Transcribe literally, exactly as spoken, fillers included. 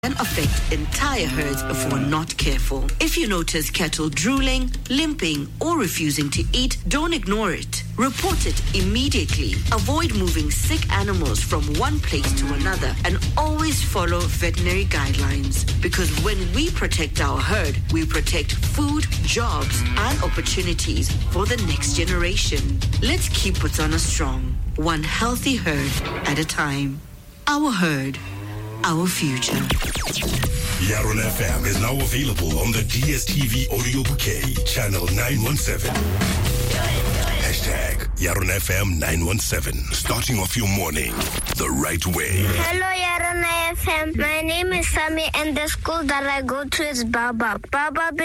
can affect entire herds if we're not careful. If you notice cattle drooling, limping, or refusing to eat, don't ignore it. Report it immediately. Avoid moving sick animals from one place to another and always follow veterinary guidelines. Because when we protect our herd, we protect food, jobs, and opportunities for the next generation. Let's keep Botswana strong, one healthy herd at a time. Our herd, our future. Yaron F M is now available on the D S T V audio bouquet, channel nine one seven. Hashtag Yaron F M nine one seven. Starting off your morning the right way. Hello, Yaron F M. My name is Sammy, and the school that I go to is Baobab. Baobab